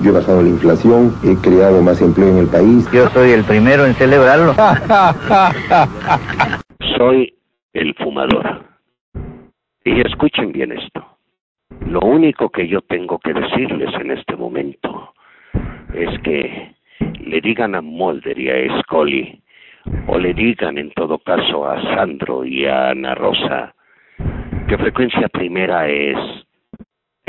Yo he bajado la inflación, he creado más empleo en el país. Yo soy el primero en celebrarlo. Soy el fumador. Y escuchen bien esto. Lo único que yo tengo que decirles en este momento es que le digan a Mulder y a Scully, o le digan en todo caso a Sandro y a Ana Rosa, que Frecuencia Primera es